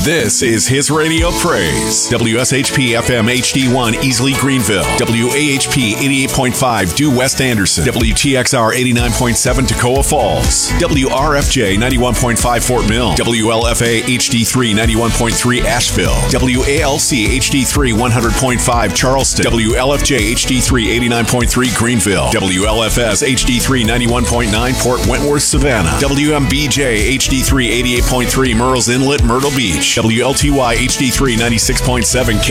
This is His Radio Praise. WSHP FM HD1 Easley Greenville. WAHP 88.5 Due West Anderson. WTXR 89.7 Toccoa Falls. WRFJ 91.5 Fort Mill. WLFA HD3 91.3 Asheville. WALC HD3 100.5 Charleston. WLFJ HD3 89.3 Greenville. WLFS HD3 91.9 Port Wentworth Savannah. WMBJ HD3 88.3 Murrells Inlet Myrtle Beach. WLTY HD3 96.7